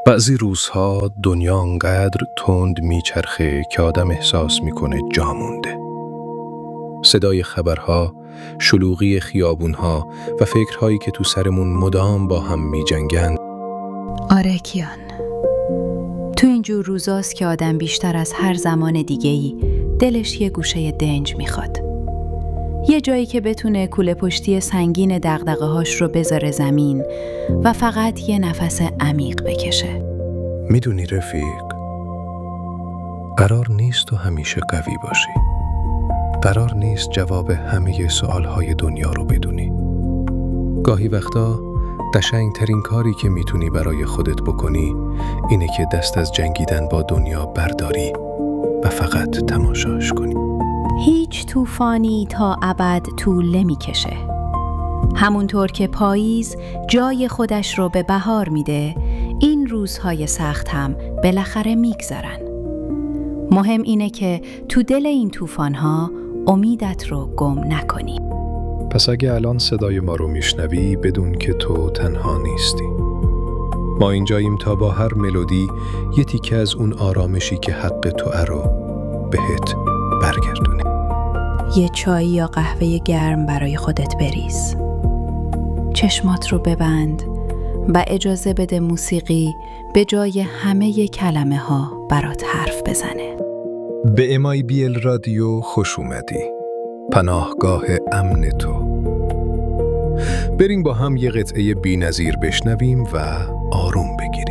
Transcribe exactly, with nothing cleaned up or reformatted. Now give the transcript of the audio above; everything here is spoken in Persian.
بعضی روزها دنیا انقدر تند میچرخه که آدم احساس میکنه جا مونده. صدای خبرها، شلوغی خیابونها و فکرهایی که تو سرمون مدام با هم میجنگن. آره کیان، تو اینجور روزاست که آدم بیشتر از هر زمان دیگه‌ای دلش یه گوشه دنج میخواد. یه جایی که بتونه کوله پشتی سنگین دغدغه‌هاش رو بذاره زمین و فقط یه نفس عمیق بکشه. میدونی رفیق، قرار نیست تو همیشه قوی باشی. قرار نیست جواب همه سوالهای دنیا رو بدونی. گاهی وقتا قشنگترین کاری که میتونی برای خودت بکنی اینه که دست از جنگیدن با دنیا برداری و فقط تماشاش کنی. هیچ طوفانی تا ابد طول نمی‌کشه. همونطور که پاییز جای خودش رو به بهار میده، این روزهای سخت هم بالاخره میگذرن. مهم اینه که تو دل این طوفان‌ها امیدت رو گم نکنی. پس اگه الان صدای ما رو میشنوی، بدون که تو تنها نیستی. ما اینجاییم تا با هر ملودی یه تیکه از اون آرامشی که حق تو رو بهت برگردونه. یه چای یا قهوه گرم برای خودت بریز. چشمات رو ببند و اجازه بده موسیقی به جای همه کلمه ها برات حرف بزنه. به ام آی بی ال رادیو خوش اومدی. پناهگاه امن تو. بریم با هم یه قطعه بی‌نظیر بشنویم و آروم بگیریم.